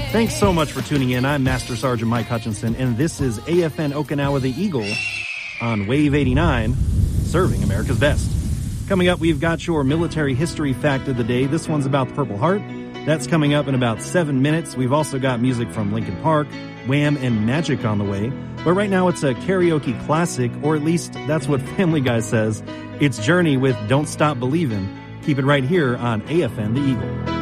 Thanks so much for tuning in. I'm Master Sergeant Mike Hutchinson, and this is AFN Okinawa the Eagle on Wave 89, serving America's best. Coming up, we've got your military history fact of the day. This one's about the Purple Heart. That's coming up in about 7 minutes. We've also got music from Linkin Park, Wham, and Magic on the way. But right now, it's a karaoke classic, or at least that's what Family Guy says. It's Journey with Don't Stop Believin'. Keep it right here on AFN the Eagle.